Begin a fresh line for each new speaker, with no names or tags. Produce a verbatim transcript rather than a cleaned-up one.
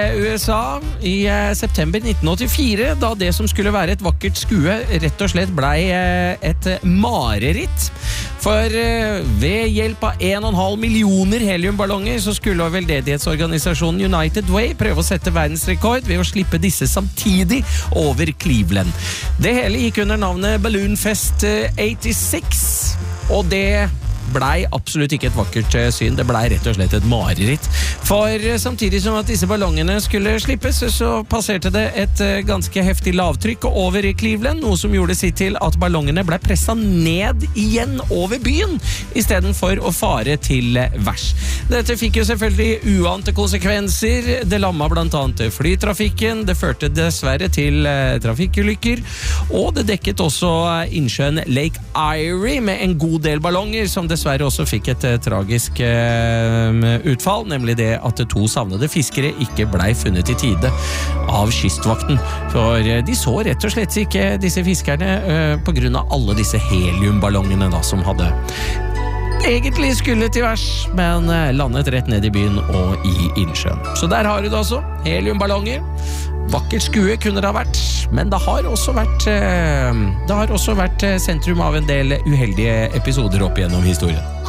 U S A i eh, september nitten åttifire, da det som skulle være et vakkert skue rett og slett blei eh, et mareritt. For eh, ved hjelp av en og en halv millioner heliumballonger så skulle veldedighetsorganisasjonen United Way prøve å sette verdensrekord ved å slippe disse samtidig over Cleveland. Det hele gikk under navnet Balloon Fest åttiseks, og det blei absolutt ikke et vakkert syn, det blei rett og slett et mareritt. For samtidig som at disse ballongene skulle slippes, så passerte det et ganske heftig lavtrykk over Cleveland, noe som gjorde sitt til at ballongene blei presset ned igjen over byen, i stedet for å fare til værs. Dette fikk jo selvfølgelig uante konsekvenser, det lamma blant annet flytrafikken, det førte dessverre til trafikkulykker, og det dekket også innsjøen Lake Erie med en god del ballonger, som dessverre også fikk et uh, tragisk uh, utfall, nemlig det at to savnede fiskere ikke blei funnet i tide av kystvakten. For uh, de så rett og slett ikke disse fiskerne uh, på grunn av alle disse heliumballongene da, som hadde egentlig skulle til værs, men uh, landet rett ned i byen og i innsjøen. Så der har du det altså, heliumballonger. Vakkert skue kunne det ha vært, men det har også vært det har også vært sentrum av en del uheldige episoder opp gjennom historien.